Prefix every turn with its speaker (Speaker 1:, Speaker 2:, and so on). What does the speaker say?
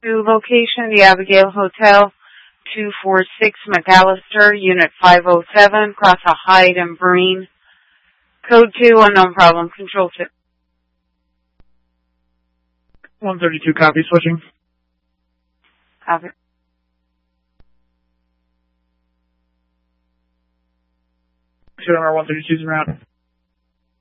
Speaker 1: To location, the Abigail Hotel, 246 McAllister, Unit 507, Cross a Hyde and Breen. Code 2, unknown problem, control 2.
Speaker 2: 132, copy, switching.
Speaker 1: Copy.
Speaker 2: Number 132 is around.